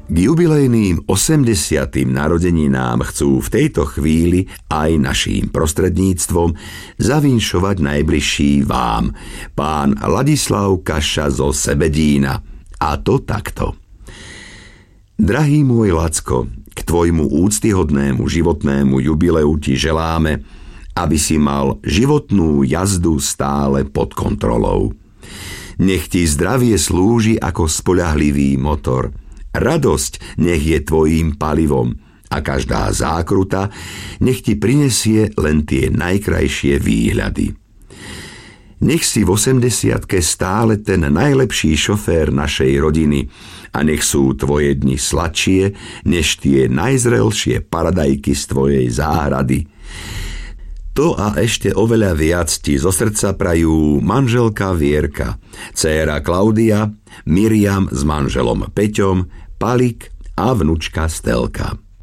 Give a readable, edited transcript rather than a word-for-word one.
K jubilejným 80. narodeninám chcú v tejto chvíli aj naším prostredníctvom zavinšovať najbližší vám, pán Ladislav Kaša zo Sebedína. A to takto. Drahý môj Lacko, k tvojmu úctyhodnému životnému jubileu ti želáme, aby si mal životnú jazdu stále pod kontrolou. Nech ti zdravie slúži ako spoľahlivý motor. Radosť nech je tvojím palivom a každá zákruta nech ti prinesie len tie najkrajšie výhľady. Nech si v 80-ke stále ten najlepší šofér našej rodiny a nech sú tvoje dni sladšie než tie najzrelšie paradajky z tvojej záhrady. To a ešte oveľa viac ti zo srdca prajú manželka Vierka, dcéra Klaudia, Miriam s manželom Peťom, Palik a vnučka Stelka.